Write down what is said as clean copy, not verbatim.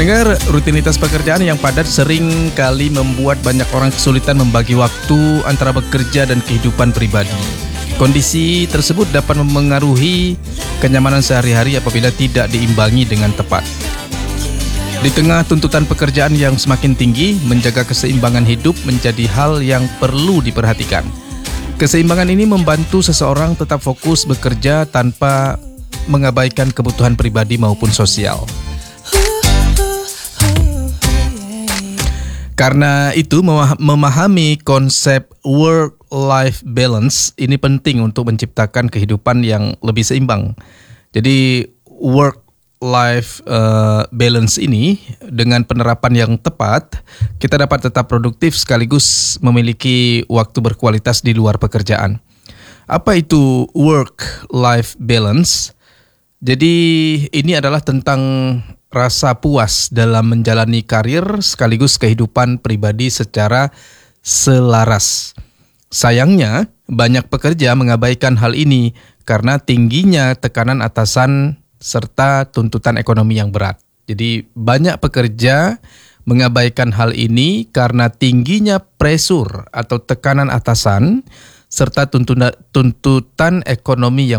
Pendengar, rutinitas pekerjaan yang padat sering kali membuat banyak orang kesulitan membagi waktu antara bekerja dan kehidupan pribadi. Kondisi tersebut dapat memengaruhi kenyamanan sehari-hari apabila tidak diimbangi dengan tepat. Di tengah tuntutan pekerjaan yang semakin tinggi, menjaga keseimbangan hidup menjadi hal yang perlu diperhatikan. Keseimbangan ini membantu seseorang tetap fokus bekerja tanpa mengabaikan kebutuhan pribadi maupun sosial. Karena itu, memahami konsep work-life balance ini penting untuk menciptakan kehidupan yang lebih seimbang. Jadi work-life balance ini dengan penerapan yang tepat, kita dapat tetap produktif sekaligus memiliki waktu berkualitas di luar pekerjaan. Apa itu work-life balance? Jadi ini adalah tentang rasa puas dalam menjalani karir sekaligus kehidupan pribadi secara selaras. Sayangnya, banyak pekerja mengabaikan hal ini karena tingginya tekanan atasan serta tuntutan ekonomi yang berat. Jadi banyak pekerja mengabaikan hal ini karena tingginya pressure atau tekanan atasan serta tuntutan ekonomi yang